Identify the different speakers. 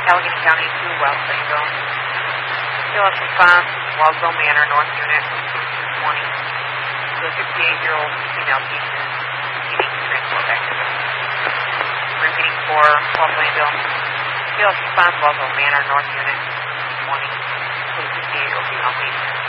Speaker 1: Allegheny County to Wellsville. BLS response, Wellsville Manor, North Unit 220. To a 68-year-old female patient needing transport back to them. Repeating for Wellsville. BLS response, Wellsville Manor, North Unit 220. To a 68-year-old female patient